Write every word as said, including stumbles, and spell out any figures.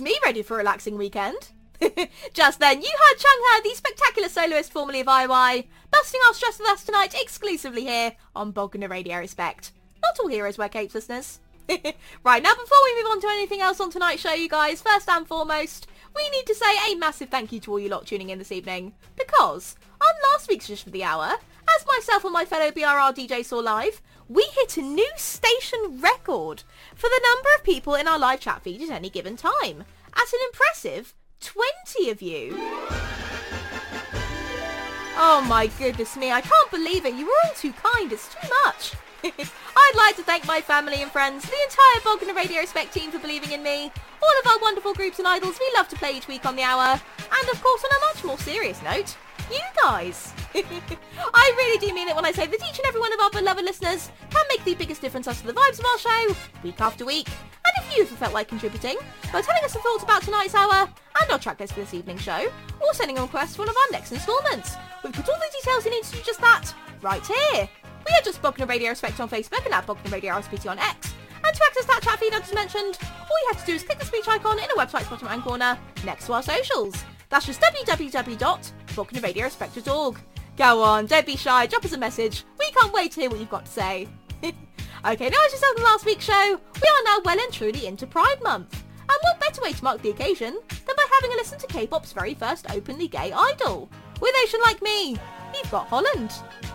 me ready for a relaxing weekend. Just then, you heard Changha, the spectacular soloist formerly of I O I, busting our stress with us tonight exclusively here on Bogner Radio Respect. Not all heroes wear capes, listeners. Right, now before we move on to anything else on tonight's show, you guys, first and foremost, we need to say a massive thank you to all you lot tuning in this evening, because on last week's Just for the Hour, as myself and my fellow B R R D J saw live, we hit a new station record for the number of people in our live chat feed at any given time, at an impressive twenty of you. Oh my goodness me, I can't believe it. You were all too kind. It's too much. I'd like to thank my family and friends, the entire Bogner Radio Respect team for believing in me, all of our wonderful groups and idols we love to play each week on the hour, and of course on a much more serious note, you guys. I really do mean it when I say that each and every one of our beloved listeners can make the biggest difference as to the vibes of our show, week after week. And if you ever felt like contributing by telling us some thoughts about tonight's hour and our track list for this evening's show, or sending a request for one of our next instalments, we've put all the details you need to do just that right here. We are just Bogner Radio Respect on Facebook and at Bogner Radio R S P T on X. And to access that chat feed I just mentioned, all you have to do is click the speech icon in a website's bottom right corner next to our socials. That's just w w w dot bogner radio respect dot org. Go on, don't be shy, drop us a message. We can't wait to hear what you've got to say. Okay, now as you said in last week's show, we are now well and truly into Pride Month. And what better way to mark the occasion than by having a listen to K-pop's very first openly gay idol? With Ocean Like Me, we've got Holland.